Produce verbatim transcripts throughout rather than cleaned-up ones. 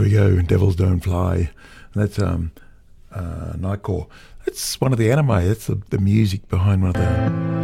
There we go, Devils Don't Fly. And that's um, uh, Nightcore. That's one of the anime. That's the, the music behind one of the...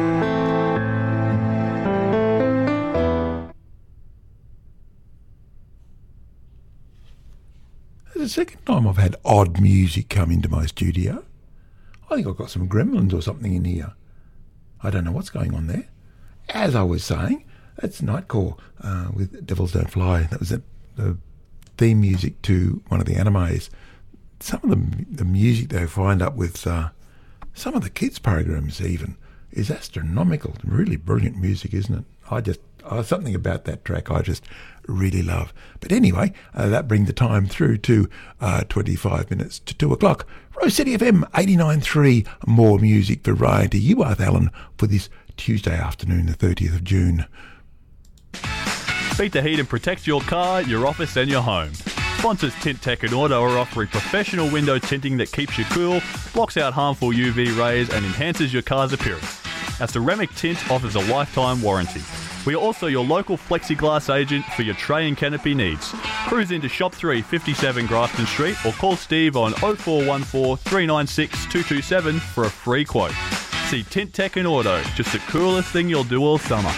It's the second time I've had odd music come into my studio. I think I've got some gremlins or something in here. I don't know what's going on there. As I was saying, that's Nightcore uh, with Devils Don't Fly. That was the, the theme music to one of the animes. Some of the, the music they find up with uh, some of the kids' programs even is astronomical. Really brilliant music, isn't it? I just, uh, something about that track I just really love. But anyway, uh, that brings the time through to uh, twenty-five minutes to two o'clock. Rose City F M eighty-nine point three, more music variety. You are Alan for this Tuesday afternoon, the thirtieth of June. Beat the heat and protect your car, your office and your home. Sponsors Tint Tech and Auto are offering professional window tinting that keeps you cool, blocks out harmful U V rays and enhances your car's appearance. Our ceramic tint offers a lifetime warranty. We are also your local plexiglass agent for your tray and canopy needs. Cruise into Shop three, fifty-seven Grafton Street or call Steve on oh four one four, three nine six, two two seven for a free quote. See Tint Tech and Auto, just the coolest thing you'll do all summer.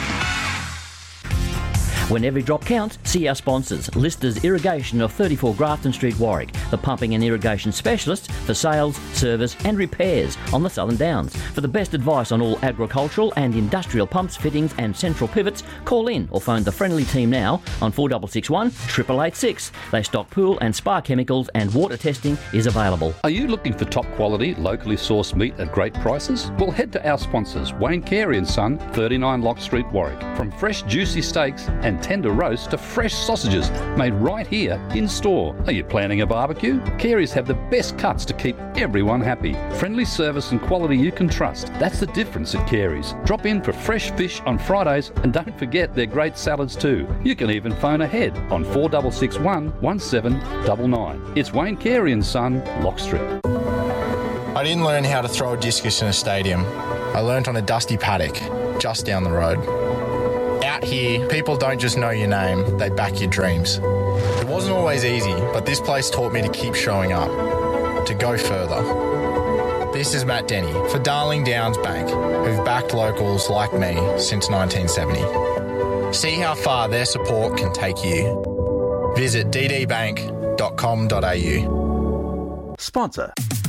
When every drop counts, see our sponsors. Listers Irrigation of thirty-four Grafton Street, Warwick, the pumping and irrigation specialist for sales, service and repairs on the Southern Downs. For the best advice on all agricultural and industrial pumps, fittings and central pivots, call in or phone the friendly team now on four six six one, eight eight eight six. They stock pool and spa chemicals and water testing is available. Are you looking for top quality, locally sourced meat at great prices? Well, head to our sponsors, Wayne Carey and Son, thirty-nine Lock Street, Warwick. From fresh juicy steaks and tender roast to fresh sausages made right here in store. Are you planning a barbecue? Carey's have the best cuts to keep everyone happy. Friendly service and quality you can trust. That's the difference at Carey's. Drop in for fresh fish on Fridays and don't forget their great salads too. You can even phone ahead on four six six one, one seven nine nine. It's Wayne Carey and Son, Lock Street. I didn't learn how to throw a discus in a stadium. I learnt on a dusty paddock just down the road. Out here, people don't just know your name, they back your dreams. It wasn't always easy, but this place taught me to keep showing up, to go further. This is Matt Denny for Darling Downs Bank, who've backed locals like me since nineteen seventy. See how far their support can take you. Visit d d bank dot com dot a u. Sponsor.